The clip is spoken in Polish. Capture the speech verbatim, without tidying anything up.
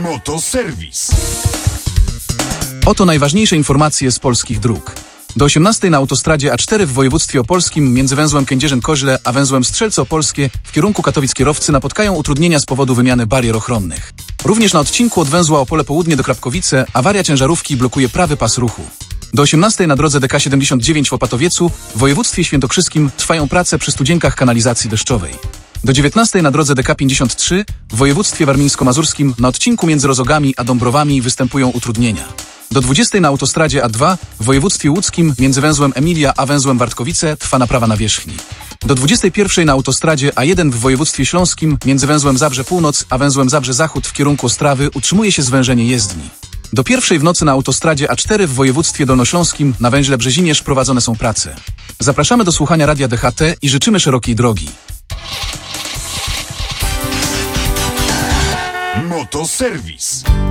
Motoserwis. Oto najważniejsze informacje z polskich dróg. Do osiemnastej na autostradzie A cztery w województwie opolskim między węzłem Kędzierzyn-Koźle a węzłem Strzelce Opolskie w kierunku Katowic kierowcy napotkają utrudnienia z powodu wymiany barier ochronnych. Również na odcinku od węzła Opole Południe do Krapkowice awaria ciężarówki blokuje prawy pas ruchu. Do osiemnastej na drodze D K siedemdziesiąt dziewięć w Opatowiecu w województwie świętokrzyskim trwają prace przy studzienkach kanalizacji deszczowej. Do dziewiętnastej na drodze D K pięćdziesiąt trzy w województwie warmińsko-mazurskim na odcinku między Rozogami a Dąbrowami występują utrudnienia. Do dwudziestej na autostradzie A dwa w województwie łódzkim między węzłem Emilia a węzłem Wartkowice trwa naprawa nawierzchni. Do dwudziestej pierwszej na autostradzie A jeden w województwie śląskim między węzłem Zabrze Północ a węzłem Zabrze Zachód w kierunku Ostrawy utrzymuje się zwężenie jezdni. Do pierwszej w nocy na autostradzie A cztery w województwie dolnośląskim na węźle Brzeziniesz prowadzone są prace. Zapraszamy do słuchania radia D H T i życzymy szerokiej drogi. Motoserwis.